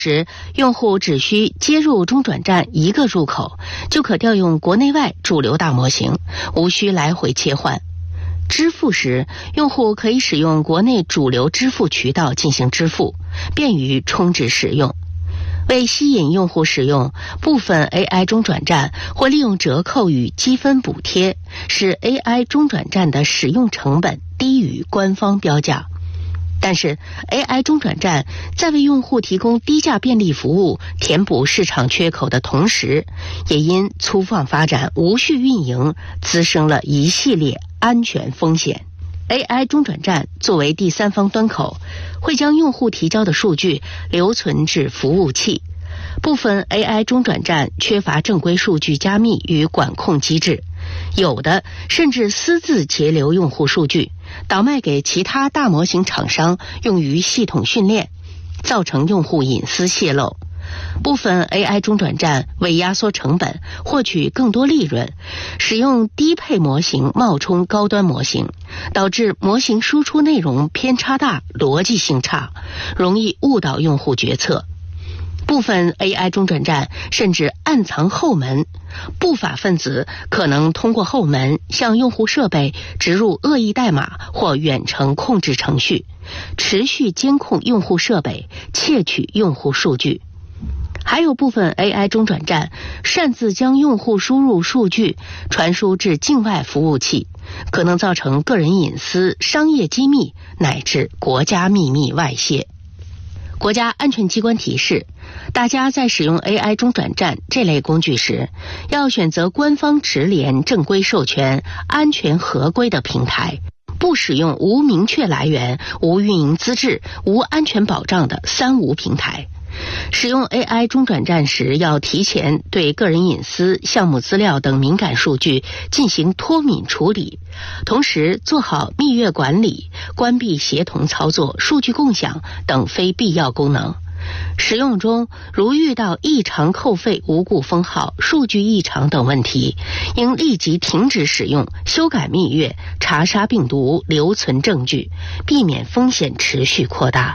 时，用户只需接入中转站一个入口，就可调用国内外主流大模型，无需来回切换。支付时，用户可以使用国内主流支付渠道进行支付，便于充值使用。为吸引用户使用，部分 AI 中转站会利用折扣与积分补贴，使 AI 中转站的使用成本低于官方标价。但是 AI 中转站在为用户提供低价便利服务、填补市场缺口的同时，也因粗放发展、无序运营，滋生了一系列安全风险。AI 中转站作为第三方端口，会将用户提交的数据留存至服务器。部分 AI 中转站缺乏正规数据加密与管控机制，有的甚至私自截留用户数据，倒卖给其他大模型厂商用于系统训练，造成用户隐私泄露。部分 AI 中转站为压缩成本，获取更多利润，使用低配模型冒充高端模型，导致模型输出内容偏差大、逻辑性差，容易误导用户决策。部分 AI 中转站甚至暗藏后门，不法分子可能通过后门向用户设备植入恶意代码或远程控制程序，持续监控用户设备，窃取用户数据。还有部分 AI 中转站擅自将用户输入数据传输至境外服务器，可能造成个人隐私、商业机密乃至国家秘密外泄。国家安全机关提示，大家在使用 AI 中转站这类工具时，要选择官方直联、正规授权、安全合规的平台，不使用无明确来源、无运营资质、无安全保障的三无平台。使用 AI 中转站时，要提前对个人隐私、项目资料等敏感数据进行脱敏处理，同时做好蜜月管理、关闭协同操作、数据共享等非必要功能。使用中如遇到异常扣费、无故封号、数据异常等问题，应立即停止使用、修改蜜月、查杀病毒、留存证据，避免风险持续扩大。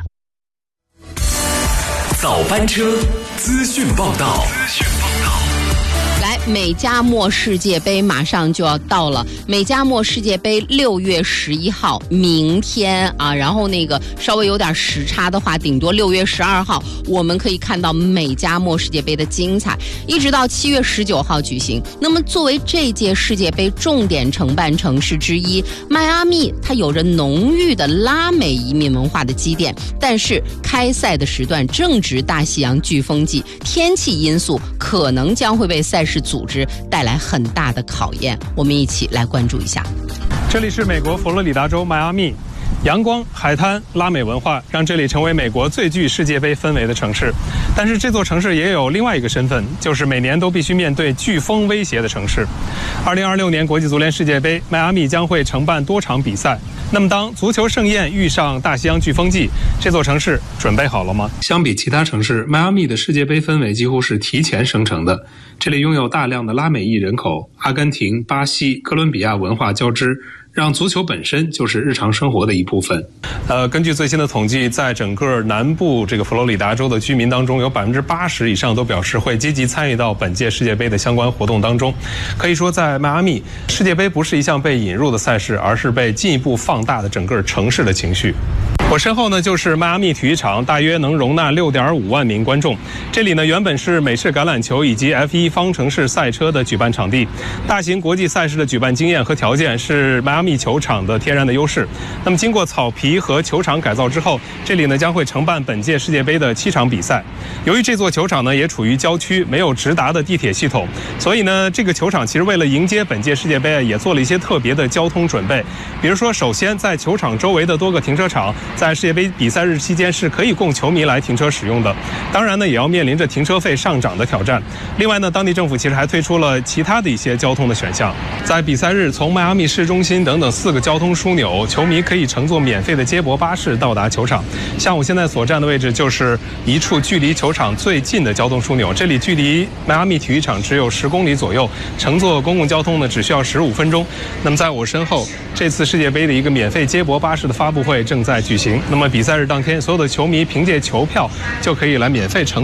早班车资讯报道。 来，美加墨世界杯马上就要到了，美加墨世界杯6月11号，明天啊，然后那个稍微有点时差的话，顶多6月12号，我们可以看到美加墨世界杯的精彩，一直到7月19号举行。那么作为这届世界杯重点承办城市之一，迈阿密它有着浓郁的拉美移民文化的积淀，但是开赛的时段正值大西洋飓风季，天气因素可能将会为赛事组织带来很大的考验，我们一起来关注一下。 这里是美国佛罗里达州迈阿密，阳光、海滩、拉美文化让这里成为美国最具世界杯氛围的城市。但是这座城市也有另外一个身份，就是每年都必须面对飓风威胁的城市。2026年国际足联世界杯，迈阿密将会承办多场比赛。那么当足球盛宴遇上大西洋飓风季，这座城市准备好了吗？相比其他城市，迈阿密的世界杯氛围几乎是提前生成的。这里拥有大量的拉美裔人口，阿根廷、巴西、哥伦比亚文化交织，让足球本身就是日常生活的一部分。根据最新的统计，在整个南部这个佛罗里达州的居民当中，有80%以上都表示会积极参与到本届世界杯的相关活动当中。可以说，在迈阿密，世界杯不是一项被引入的赛事，而是被进一步放大的整个城市的情绪。我身后呢就是迈阿密体育场，大约能容纳6.5万名观众。这里呢原本是美式橄榄球以及 F1 方程式赛车的举办场地，大型国际赛事的举办经验和条件是迈阿密球场的天然的优势。那么经过草皮和球场改造之后，这里呢将会承办本届世界杯的7场比赛。由于这座球场呢也处于郊区，没有直达的地铁系统，所以呢这个球场其实为了迎接本届世界杯也做了一些特别的交通准备。比如说，首先在球场周围的多个停车场在世界杯比赛日期间是可以供球迷来停车使用的，当然呢也要面临着停车费上涨的挑战。另外呢，当地政府其实还推出了其他的一些交通的选项。在比赛日，从迈阿密市中心等等4个交通枢纽，球迷可以乘坐免费的接驳巴士到达球场。像我现在所站的位置就是一处距离球场最近的交通枢纽，这里距离迈阿密体育场只有10公里左右，乘坐公共交通呢只需要15分钟。那么在我身后，这次世界杯的一个免费接驳巴士的发布会正在举行。那么比赛日当天，所有的球迷凭借球票就可以来免费乘